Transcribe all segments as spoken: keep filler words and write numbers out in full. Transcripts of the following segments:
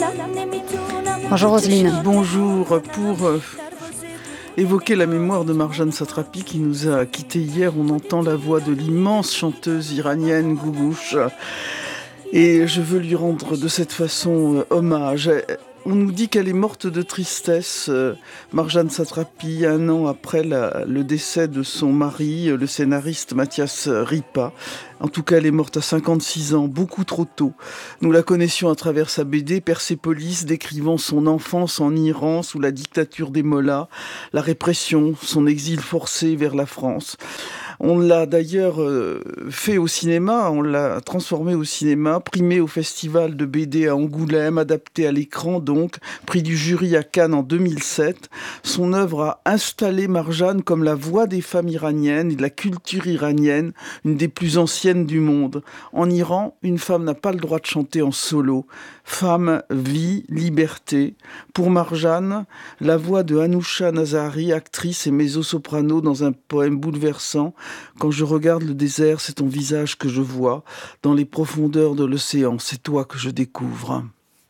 Bonjour Roselyne. Bonjour. Pour euh, évoquer la mémoire de Marjane Satrapi qui nous a quittés hier, on entend la voix de l'immense chanteuse iranienne Gougoush. Et je veux lui rendre de cette façon euh, hommage. On nous dit qu'elle est morte de tristesse, euh, Marjane Satrapi, un an après la, le décès de son mari, euh, le scénariste Mathias Ripa. En tout cas, elle est morte à cinquante-six ans, beaucoup trop tôt. Nous la connaissions à travers sa B D Persépolis, décrivant son enfance en Iran sous la dictature des mollahs, la répression, son exil forcé vers la France. On l'a d'ailleurs euh, fait au cinéma, on l'a transformé au cinéma, primé au festival de B D à Angoulême, adapté à l'écran donc, prix du jury à Cannes en deux mille sept. Son œuvre a installé Marjane comme la voix des femmes iraniennes et de la culture iranienne, une des plus anciennes du monde. En Iran, une femme n'a pas le droit de chanter en solo. Femme, vie, liberté. Pour Marjane, la voix de Anousha Nazari, actrice et mezzo-soprano dans un poème bouleversant. Quand je regarde le désert, c'est ton visage que je vois. Dans les profondeurs de l'océan, c'est toi que je découvre.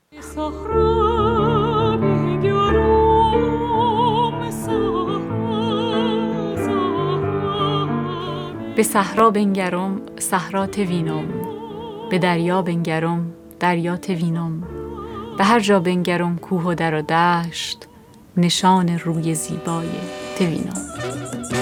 به صحرا بنگرم صحرا توینم به دریا بنگرم دریا توینم به هر جا بنگرم کوه و در و دشت نشان روی زیبای توینم